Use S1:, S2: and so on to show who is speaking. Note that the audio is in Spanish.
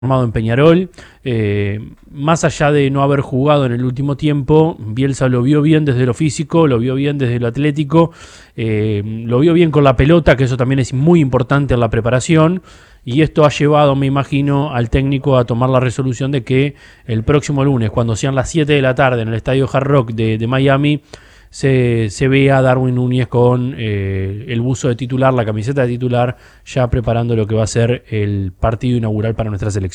S1: formado en Peñarol. Más allá de no haber jugado en el último tiempo, Bielsa lo vio bien desde lo físico, lo vio bien desde lo atlético, lo vio bien con la pelota, que eso también es muy importante en la preparación, y esto ha llevado, me imagino, al técnico a tomar la resolución de que el próximo lunes, cuando sean las 7 de la tarde en el estadio Hard Rock de Miami, se vea a Darwin Núñez con el buzo de titular, la camiseta de titular, ya preparando lo que va a ser el partido inaugural para nuestra selección.